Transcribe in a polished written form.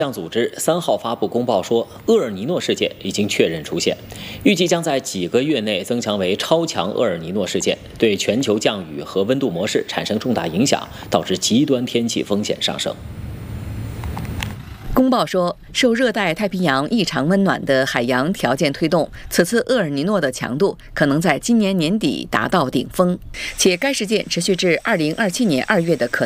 象组织3号发布公报说，厄尔尼诺事件已经确认出现，预计将在几个月内增强为超强厄尔尼诺事件，对全球降雨和温度模式产生重大影响，导致极端天气风险上升。 公报说，受热带太平洋异常温暖的海洋条件推动，此次厄尔尼诺的强度可能在今年年底达到顶峰，且该事件持续至2027年2月的可能。